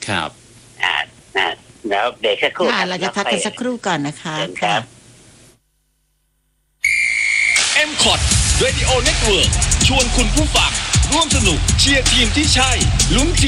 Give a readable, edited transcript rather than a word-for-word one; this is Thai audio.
ครับแล้วเบรกสักครู่เราจะพักกันสักครู่ก่อนนะคะครับ M-Cot Radio Network ชวนคุณผู้ฟังร่วมสนุกเชียร์ทีมที่ใช่ลุ้น